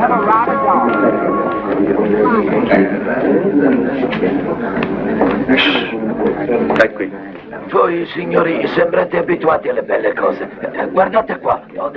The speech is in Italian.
È qui. Voi, signori, sembrate abituati alle belle cose. Guardate qua.